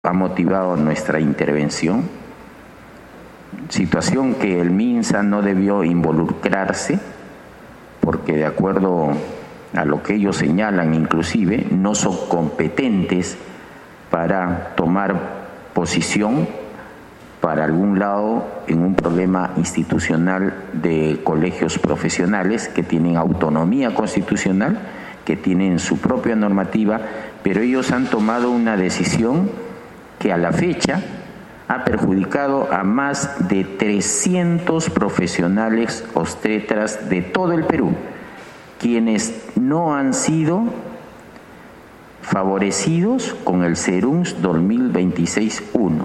ha motivado nuestra intervención, situación que el MINSA no debió involucrarse, porque de acuerdo a lo que ellos señalan inclusive, no son competentes para tomar posición para algún lado en un problema institucional de colegios profesionales que tienen autonomía constitucional, que tienen su propia normativa, pero ellos han tomado una decisión que a la fecha ha perjudicado a más de 300 profesionales obstetras de todo el Perú, quienes no han sido favorecidos con el SERUNS 2026-1.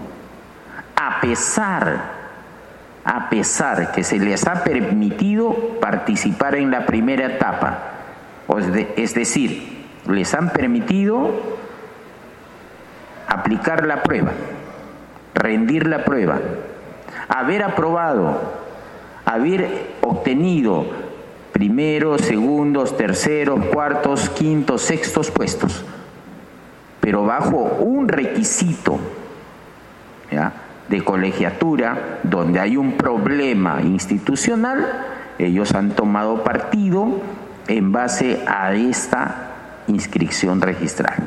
A pesar que se les ha permitido participar en la primera etapa, es decir, les han permitido aplicar la prueba, rendir la prueba, haber aprobado, haber obtenido primeros, segundos, terceros, cuartos, quintos, sextos puestos, pero bajo un requisito, ¿ya?, de colegiatura, donde hay un problema institucional, ellos han tomado partido en base a esta inscripción registral.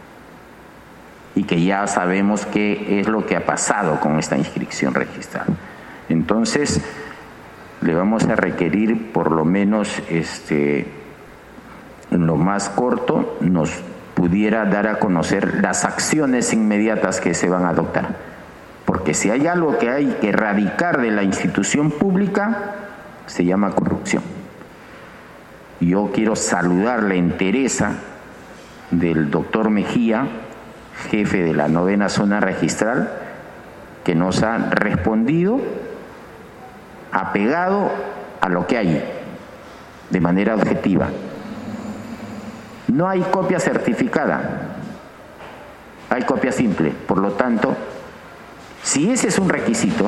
Y que ya sabemos qué es lo que ha pasado con esta inscripción registral. Entonces, le vamos a requerir por lo menos en lo más corto nos pudiera dar a conocer las acciones inmediatas que se van a adoptar. Porque si hay algo que hay que erradicar de la institución pública, se llama corrupción. Yo quiero saludar la entereza del doctor Mejía, jefe de la 9ª zona registral, que nos ha respondido apegado a lo que hay, de manera objetiva. No hay copia certificada, hay copia simple. Por lo tanto, si ese es un requisito,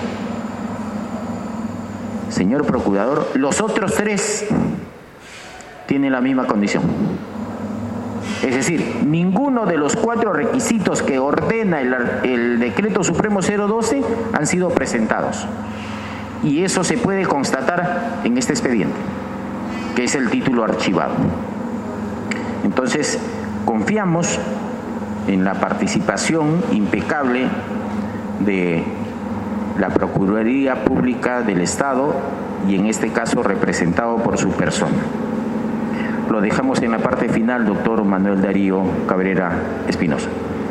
señor procurador, los otros 3 tienen la misma condición. Es decir, ninguno de los 4 requisitos que ordena el Decreto Supremo 012 han sido presentados. Y eso se puede constatar en este expediente, que es el título archivado. Entonces, confiamos en la participación impecable de la Procuraduría Pública del Estado y en este caso representado por su persona. Lo dejamos en la parte final, doctor Manuel Darío Cabrera Espinosa.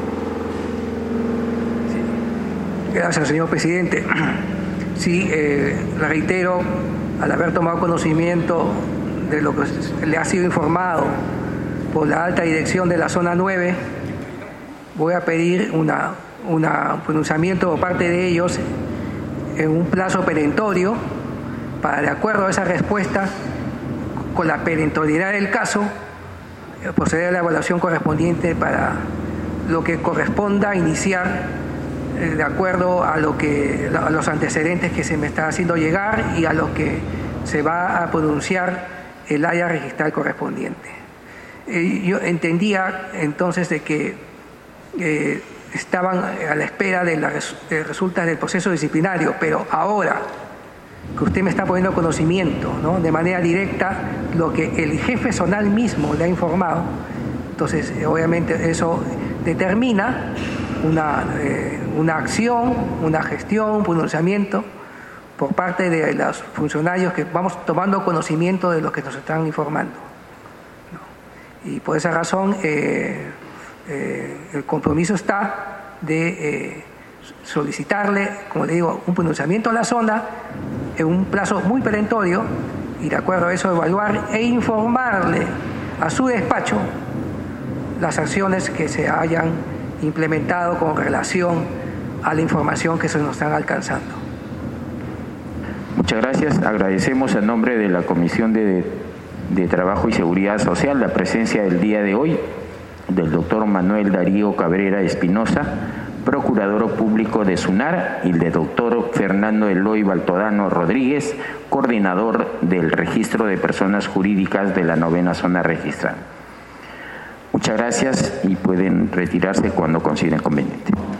Gracias, señor presidente. Sí, le reitero, al haber tomado conocimiento de lo que le ha sido informado por la alta dirección de la zona 9, voy a pedir un pronunciamiento por parte de ellos en un plazo perentorio para, de acuerdo a esa respuesta, con la perentoriedad del caso, proceder a la evaluación correspondiente para lo que corresponda iniciar de acuerdo a los antecedentes que se me está haciendo llegar y a lo que se va a pronunciar el área registral correspondiente. Yo entendía entonces de que estaban a la espera de las resultas del proceso disciplinario, pero ahora que usted me está poniendo conocimiento, ¿no?, de manera directa lo que el jefe zonal mismo le ha informado, entonces obviamente eso determina una acción, una gestión, un pronunciamiento por parte de los funcionarios que vamos tomando conocimiento de lo que nos están informando, ¿no? Y por esa razón el compromiso está de solicitarle, como le digo, un pronunciamiento a la zona en un plazo muy perentorio y de acuerdo a eso evaluar e informarle a su despacho las acciones que se hayan implementado con relación a la información que se nos están alcanzando. Muchas gracias. Agradecemos en nombre de la Comisión de Trabajo y Seguridad Social la presencia del día de hoy del doctor Manuel Darío Cabrera Espinosa, Procurador Público de SUNAR, y del doctor Fernando Eloy Baltodano Rodríguez, coordinador del Registro de Personas Jurídicas de la 9ª zona registral. Muchas gracias y pueden retirarse cuando consideren conveniente.